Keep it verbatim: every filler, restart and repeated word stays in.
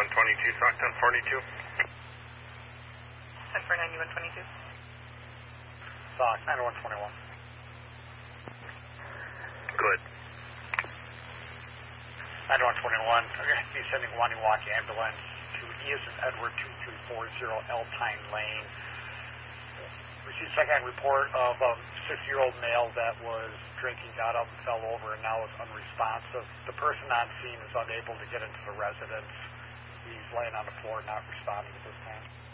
ninety-one twenty-two, Sock ten forty-two. ten for ninety-one twenty-two. Sock ninety-one twenty-one. Good. ninety-one twenty-one, he's sending Waniwaki ambulance to E as in Edward two three four zero Eltine Lane. Received second report of a six-year-old male that was drinking, got up and fell over, and now is unresponsive. The person on scene is unable to get into the residence. He's laying on the floor, not responding at this time.